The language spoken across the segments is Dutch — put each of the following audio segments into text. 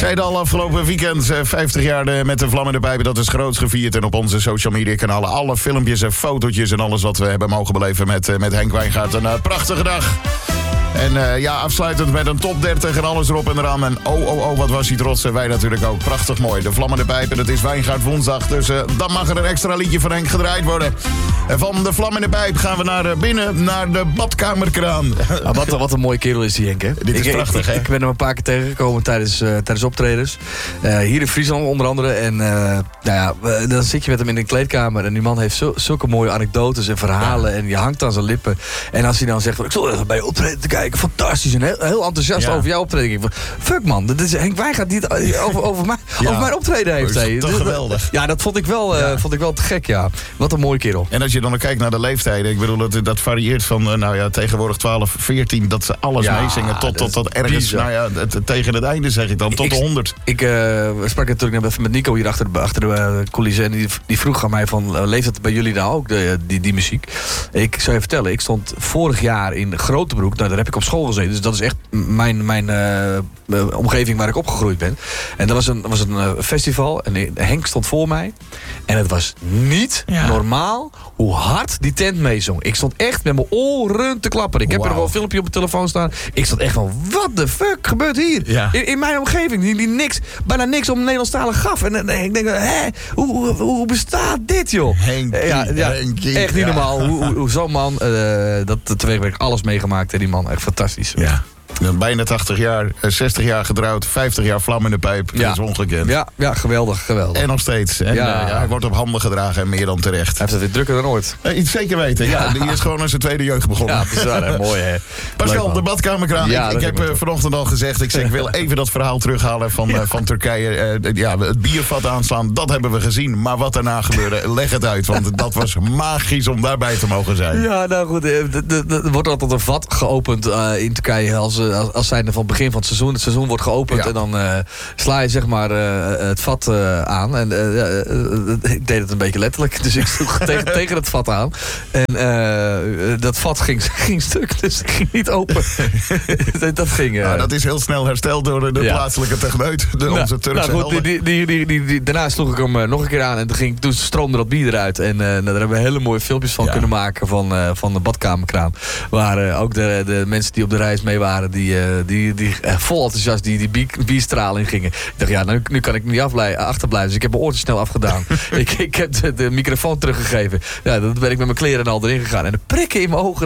zei het al, afgelopen weekend 50 jaar met de Vlammende Pijpen. Dat is groots gevierd. En op onze social media kanalen alle filmpjes en fotootjes en alles wat we hebben mogen beleven met Henk Wijngaard. Een prachtige dag. En afsluitend met een top 30 en alles erop en eraan. En wat was hij trots. En wij natuurlijk ook. Prachtig mooi. De Vlammende Pijpen, dat is Wijngaard woensdag. Dus dan mag er een extra liedje van Henk gedraaid worden. En van de Vlammende Pijp gaan we naar binnen, naar de badkamerkraan. Wat een mooie kerel is die Henk, hè? Dit is prachtig, hè? Ik ben hem een paar keer tegengekomen tijdens optredens. Hier in Friesland onder andere. En dan zit je met hem in de kleedkamer. En die man heeft zulke mooie anekdotes en verhalen. Ja. En je hangt aan zijn lippen. En als hij dan zegt, ik zal even bij je optreden te kijken. Fantastisch en heel enthousiast over jouw optreden. Ik denk, fuck man, dat is Henk Wijngaard die het over mijn optreden heeft. Dat is toch geweldig. Ja, dat vond ik wel te gek, ja. Wat een mooie kerel. En als je dan ook kijkt naar de leeftijden. Ik bedoel, dat varieert van tegenwoordig 12, 14. Dat ze alles meezingen tot ergens, tegen het einde zeg ik dan, tot de 100. Henkie. Echt niet normaal. Hoe zo'n man, dat teweegwerkt alles meegemaakt. En die man, echt fantastisch. Ja. Bijna 80 jaar, 60 jaar getrouwd, 50 jaar vlam in de pijp. Dat is ongekend. Ja, geweldig. En nog steeds. En, hij wordt op handen gedragen en meer dan terecht. Hij heeft het weer drukker dan ooit. Iets zeker weten. Ja. Die is gewoon aan zijn tweede jeugd begonnen. Ja, bizar hè. Mooi hè. Pascal, de badkamerkraan. Ik heb vanochtend al gezegd, ik wil even dat verhaal terughalen van Turkije. Het biervat aanslaan, dat hebben we gezien. Maar wat daarna gebeurde, leg het uit. Want dat was magisch om daarbij te mogen zijn. Ja, nou goed. Er wordt altijd een vat geopend in Turkije als zijnde van het begin van het seizoen. Het seizoen wordt geopend en dan sla je zeg maar het vat aan. En ik deed het een beetje letterlijk. Dus ik sloeg tegen het vat aan. En dat vat ging stuk. Dus het ging niet open. Dat ging... dat is heel snel hersteld door de plaatselijke techneut. Onze Turkse helden. Daarna sloeg ik hem nog een keer aan. En toen stroomde dat bier eruit. En daar hebben we hele mooie filmpjes van kunnen maken. Van de badkamerkraan. Waar ook de mensen die op de reis mee waren. Die vol enthousiast die bierstraling gingen. Ik dacht, nu kan ik niet achterblijven. Dus ik heb mijn oortjes snel afgedaan. ik heb de microfoon teruggegeven. Ja, dat ben ik met mijn kleren en al erin gegaan. En de prikken in mijn ogen,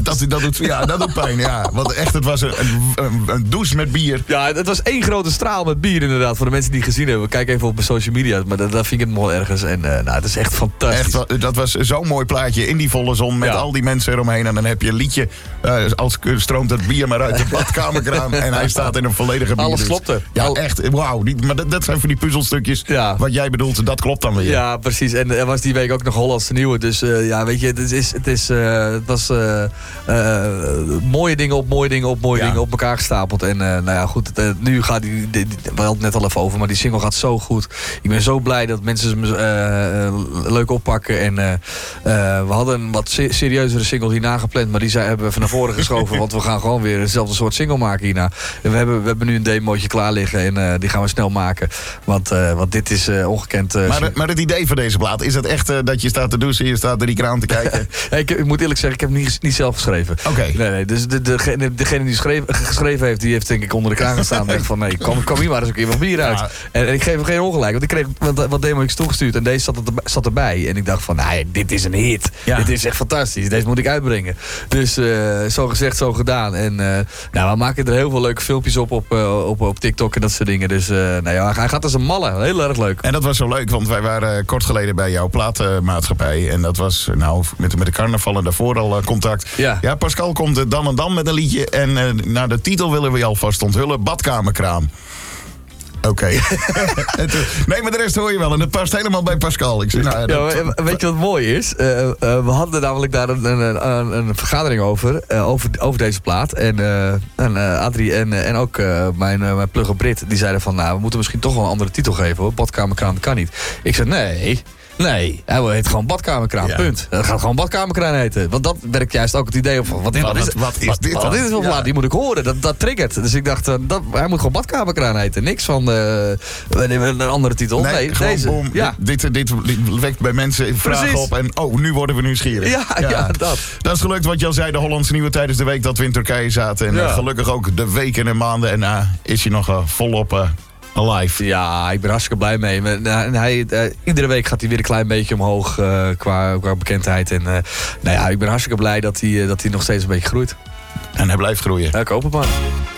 dat doet pijn, ja. Want echt, het was een douche met bier. Ja, het was één grote straal met bier inderdaad. Voor de mensen die het gezien hebben. Kijk even op mijn social media. Maar daar vind ik het mooi ergens. En het is echt fantastisch. Echt, dat was zo'n mooi plaatje in die volle zon. Met al die mensen eromheen. En dan heb je een liedje. Als stroomt het bier maar uit de badkamerkraan. En hij staat in een volledige bier. Alles klopte. Ja, echt. Wauw. Maar dat zijn van die puzzelstukjes. Ja. Wat jij bedoelt, dat klopt dan weer. Ja, precies. En er was die week ook nog Hollandse Nieuwe. Dus weet je, het was mooie dingen op elkaar gestapeld. En goed, nu gaat we hadden het net al even over, maar die single gaat zo goed. Ik ben zo blij dat mensen ze leuk oppakken. En we hadden een wat serieuzere single hierna gepland, maar die hebben we van naar voren geschoven. Want we gaan gewoon weer hetzelfde soort single maken hierna. En we hebben nu een demootje klaar liggen en die gaan we snel maken. Want dit is ongekend. Maar het idee van deze plaat, is het echt dat je staat te douchen, je staat naar die kraan te kijken? Ik moet eerlijk zeggen, ik heb het niet zelf geschreven. Oké. Nee, dus degene die geschreven heeft, die heeft denk ik onder de kraan gestaan. En van nee, kom hier maar eens een keer wat bier uit. Ja. En ik geef hem geen ongelijk, want ik kreeg wat demo's toegestuurd en deze zat erbij. En ik dacht van, dit is een hit. Ja. Dit is echt fantastisch. Deze moet ik uitbrengen. Dus zo gezegd, zo gedaan. En we maken er heel veel leuke filmpjes op TikTok en dat soort dingen. Dus hij gaat als een malle. Heel erg leuk. En dat was zo leuk, want wij waren kort geleden bij jouw platenmaatschappij. En dat was met de carnaval en daarvoor al contact. Ja, Pascal komt dan en dan met een liedje. En de titel willen we je alvast onthullen. Badkamerkraan. Oké. Nee, maar de rest hoor je wel. En het past helemaal bij Pascal. Ik zeg, weet je wat mooi is? We hadden namelijk daar een vergadering over deze plaat. En Adrie en ook mijn plugger Brit, die zeiden van, we moeten misschien toch wel een andere titel geven hoor. Badkamerkraan kan niet. Ik zei, nee. Nee, hij heet gewoon badkamerkraan, punt. Dat gaat gewoon badkamerkraan heten. Want dat werkt juist ook het idee op van, wat is dit voor plaat? Die moet ik horen, dat triggert. Dus ik dacht, hij moet gewoon badkamerkraan heten. Niks van een andere titel. Nee, deze. Boom, dit wekt bij mensen vragen op en nu worden we nieuwsgierig. Ja, dat. Dat is gelukt wat je al zei, de Hollandse Nieuwe tijdens de week dat we in Turkije zaten. En gelukkig ook de weken en maanden. En is hij nog volop alive. Ja, ik ben hartstikke blij mee. Iedere week gaat hij weer een klein beetje omhoog qua bekendheid. En ik ben hartstikke blij dat hij nog steeds een beetje groeit. En hij blijft groeien. Ja, ik hoop het maar.